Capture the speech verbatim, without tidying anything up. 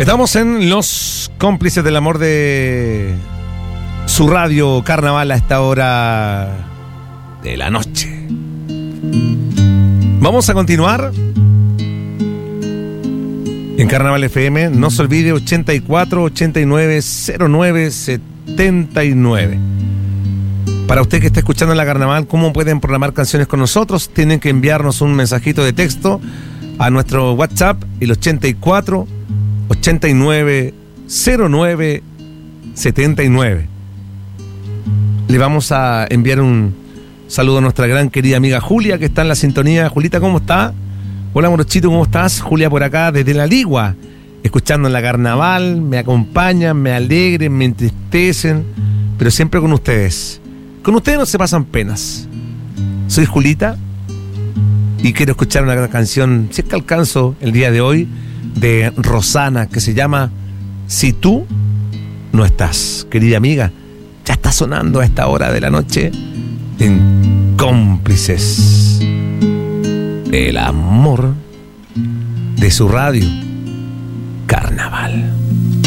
Estamos en Los Cómplices del Amor de su radio Carnaval a esta hora de la noche. Vamos a continuar en Carnaval F M. No se olvide, ochenta y cuatro, ochenta y nueve, cero nueve, setenta y nueve. Para usted que está escuchando en la Carnaval, ¿cómo pueden programar canciones con nosotros? Tienen que enviarnos un mensajito de texto a nuestro WhatsApp, el ochenta y cuatro, ochenta y nueve, cero nueve, setenta y nueve. Le vamos a enviar un saludo a nuestra gran querida amiga Julia, que está en la sintonía. Julita, ¿cómo está? Hola, morochito, ¿cómo estás? Julia por acá, desde La Ligua, escuchando en la Carnaval. Me acompañan, me alegren, me entristecen, pero siempre con ustedes. Con ustedes no se pasan penas. Soy Julita y quiero escuchar una gran canción, si es que alcanzo el día de hoy, de Rosana, que se llama Si tú no estás. Querida amiga, ya está sonando a esta hora de la noche en Cómplices del Amor de su radio Carnaval.